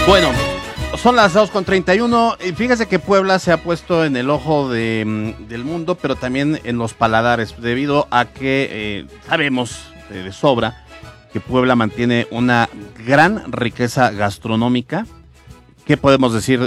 Bueno, son las 2:31 y fíjese que Puebla se ha puesto en el ojo del mundo, pero también en los paladares, debido a que sabemos de sobra que Puebla mantiene una gran riqueza gastronómica. ¿Qué podemos decir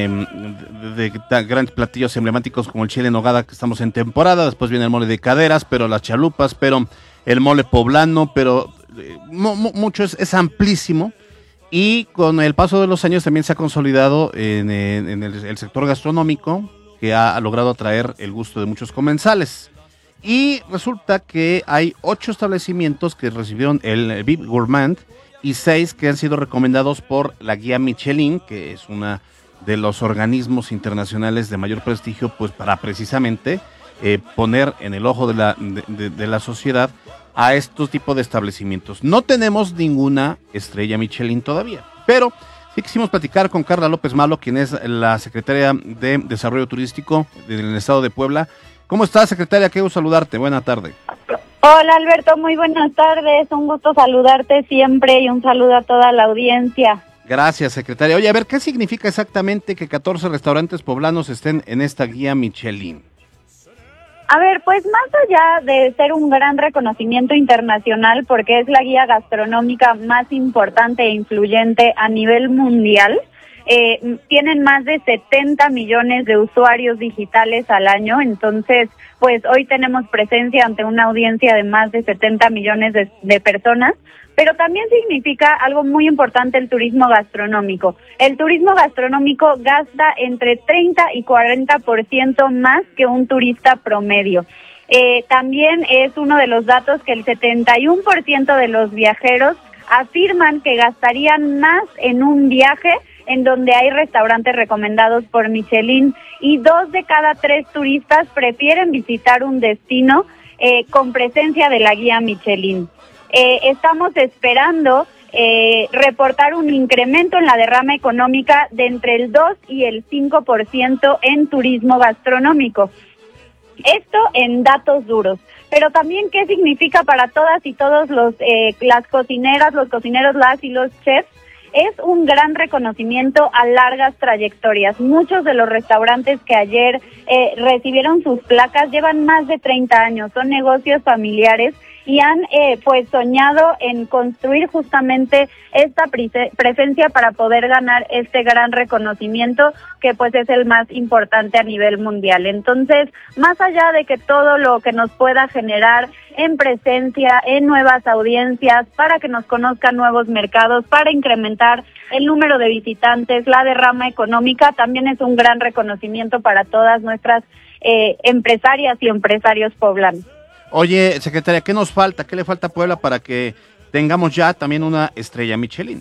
de grandes platillos emblemáticos como el chile en nogada, que estamos en temporada? Después viene el mole de caderas, pero las chalupas, pero el mole poblano, pero mucho es amplísimo. Y con el paso de los años también se ha consolidado en el sector gastronómico, que ha logrado atraer el gusto de muchos comensales. Y resulta que hay 8 establecimientos que recibieron el VIP Gourmand y 6 que han sido recomendados por la guía Michelin, que es una de los organismos internacionales de mayor prestigio, pues para precisamente poner en el ojo de la sociedad a estos tipos de establecimientos. No tenemos ninguna estrella Michelin todavía, pero sí quisimos platicar con Carla López Malo, quien es la secretaria de Desarrollo Turístico del Estado de Puebla. ¿Cómo estás, secretaria? Qué gusto saludarte. Buena tarde. Hola, Alberto. Muy buenas tardes. Un gusto saludarte siempre y un saludo a toda la audiencia. Gracias, secretaria. Oye, a ver, ¿qué significa exactamente que 14 restaurantes poblanos estén en esta guía Michelin? A ver, pues más allá de ser un gran reconocimiento internacional, porque es la guía gastronómica más importante e influyente a nivel mundial, tienen más de 70 millones de usuarios digitales al año, entonces pues hoy tenemos presencia ante una audiencia de más de 70 millones de personas, pero también significa algo muy importante el turismo gastronómico. El turismo gastronómico gasta entre 30 y 40% más que un turista promedio. También es uno de los datos que el 71% de los viajeros afirman que gastarían más en un viaje en donde hay restaurantes recomendados por Michelin, y 2 de cada 3 turistas prefieren visitar un destino con presencia de la guía Michelin. Estamos esperando reportar un incremento en la derrama económica de entre el 2 y el 5% en turismo gastronómico. Esto en datos duros. Pero también, ¿qué significa para todas y todos las cocineras, los cocineros, las y los chefs? Es un gran reconocimiento a largas trayectorias. Muchos de los restaurantes que ayer recibieron sus placas llevan más de 30 años, son negocios familiares y han pues soñado en construir justamente esta presencia para poder ganar este gran reconocimiento que pues es el más importante a nivel mundial. Entonces, más allá de que todo lo que nos pueda generar en presencia, en nuevas audiencias, para que nos conozcan nuevos mercados, para incrementar el número de visitantes, la derrama económica, también es un gran reconocimiento para todas nuestras empresarias y empresarios poblanos. Oye, secretaria, ¿qué nos falta? ¿Qué le falta a Puebla para que tengamos ya también una estrella Michelin?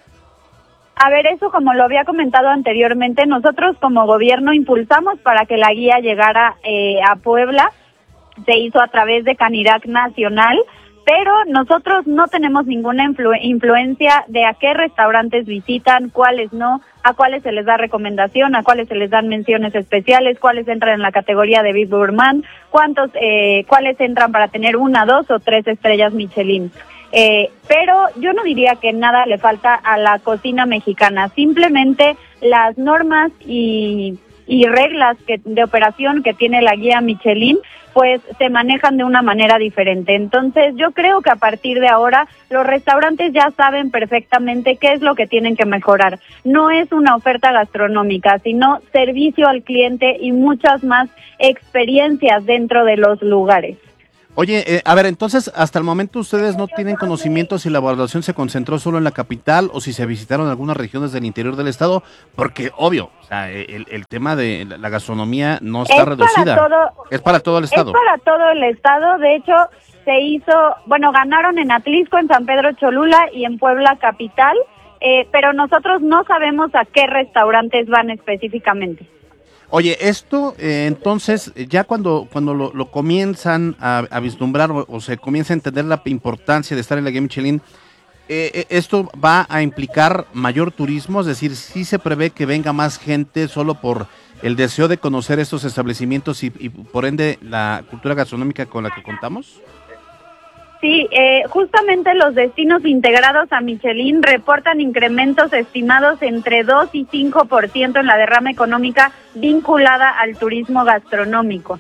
A ver, eso como lo había comentado anteriormente, nosotros como gobierno impulsamos para que la guía llegara a Puebla. Se hizo a través de Canirac Nacional, pero nosotros no tenemos ninguna influencia de a qué restaurantes visitan, cuáles no, a cuáles se les da recomendación, a cuáles se les dan menciones especiales, cuáles entran en la categoría de VIP Gourmand, cuáles entran para tener 1, 2 o 3 estrellas Michelin. Pero yo no diría que nada le falta a la cocina mexicana, simplemente las normas y reglas de operación que tiene la guía Michelin pues se manejan de una manera diferente. Entonces yo creo que a partir de ahora los restaurantes ya saben perfectamente qué es lo que tienen que mejorar. No es una oferta gastronómica, sino servicio al cliente y muchas más experiencias dentro de los lugares. Oye, a ver, entonces, hasta el momento ustedes no tienen conocimiento si la evaluación se concentró solo en la capital o si se visitaron algunas regiones del interior del estado, porque obvio, o sea, el tema de la gastronomía no está reducida. Es para todo el estado. Es para todo el estado, de hecho, ganaron en Atlisco, en San Pedro Cholula y en Puebla capital, pero nosotros no sabemos a qué restaurantes van específicamente. Oye, esto entonces, ya cuando lo comienzan a vislumbrar o se comienza a entender la importancia de estar en la guía Michelin, ¿esto va a implicar mayor turismo? Es decir, ¿sí se prevé que venga más gente solo por el deseo de conocer estos establecimientos y por ende la cultura gastronómica con la que contamos? Sí, justamente los destinos integrados a Michelin reportan incrementos estimados entre 2 y 5% en la derrama económica vinculada al turismo gastronómico.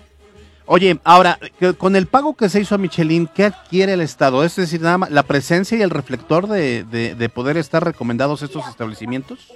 Oye, ahora, con el pago que se hizo a Michelin, ¿qué adquiere el Estado? Es decir, nada más la presencia y el reflector de poder estar recomendados estos establecimientos.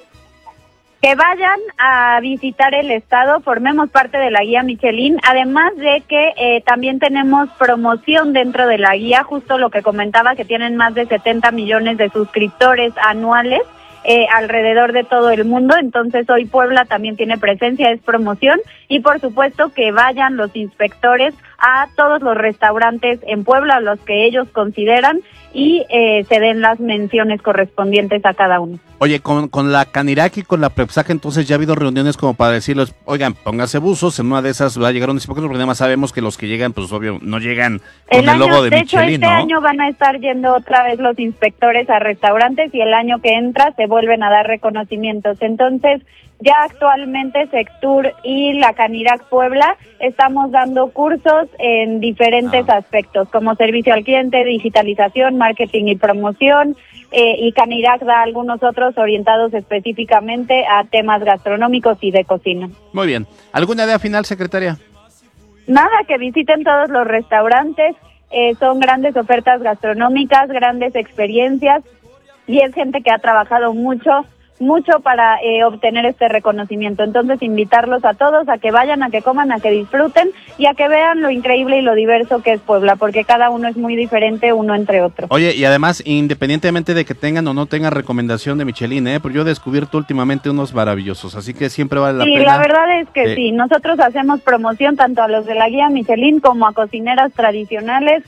Que vayan a visitar el estado, formemos parte de la guía Michelin, además de que también tenemos promoción dentro de la guía, justo lo que comentaba, que tienen más de 70 millones de suscriptores anuales alrededor de todo el mundo, entonces hoy Puebla también tiene presencia, es promoción, y por supuesto que vayan los inspectores a todos los restaurantes en Puebla, los que ellos consideran, y se den las menciones correspondientes a cada uno. Oye, con la Canirac y con la Prepsac, entonces ya ha habido reuniones como para decirles, oigan, pónganse buzos, en una de esas va a llegar un inspector, porque además sabemos que los que llegan, pues obvio, no llegan con el logo de Michelin, hecho, este año van a estar yendo otra vez los inspectores a restaurantes y el año que entra se vuelven a dar reconocimientos. Entonces, ya actualmente Sectur y la Canirac Puebla estamos dando cursos en diferentes aspectos, como servicio al cliente, digitalización, marketing y promoción, y Canirac da algunos otros orientados específicamente a temas gastronómicos y de cocina. Muy bien. ¿Alguna idea final, secretaria? Nada, que visiten todos los restaurantes, son grandes ofertas gastronómicas, grandes experiencias, y es gente que ha trabajado mucho para obtener este reconocimiento. Entonces, invitarlos a todos a que vayan, a que coman, a que disfruten y a que vean lo increíble y lo diverso que es Puebla, porque cada uno es muy diferente uno entre otro. Oye, y además, independientemente de que tengan o no tengan recomendación de Michelin, pues yo he descubierto últimamente unos maravillosos, así que siempre vale la pena. Sí, la verdad es que sí, nosotros hacemos promoción tanto a los de la guía Michelin como a cocineras tradicionales,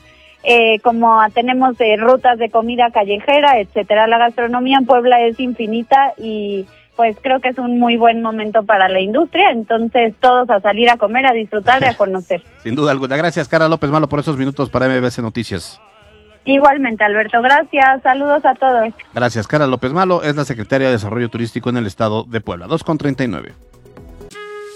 como tenemos rutas de comida callejera, etcétera. La gastronomía en Puebla es infinita y pues creo que es un muy buen momento para la industria, entonces todos a salir a comer, a disfrutar y a conocer. Sin duda alguna. Gracias, Carla López Malo, por esos minutos para MBC Noticias. Igualmente, Alberto, gracias, saludos a todos. Gracias, Carla López Malo, es la secretaria de Desarrollo Turístico en el estado de Puebla. 2:39.